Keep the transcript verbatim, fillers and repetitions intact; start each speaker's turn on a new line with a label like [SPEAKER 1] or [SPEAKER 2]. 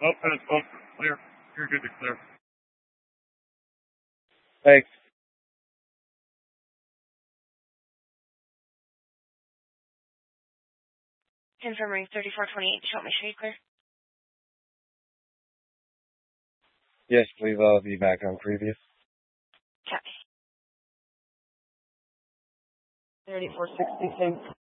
[SPEAKER 1] Open, open, clear. You're good to clear.
[SPEAKER 2] Thanks.
[SPEAKER 3] Infirmary thirty-four twenty-eight, show me, show you clear.
[SPEAKER 2] Yes, please, I'll be back on previous.
[SPEAKER 3] Okay.
[SPEAKER 1] thirty-four sixty-six.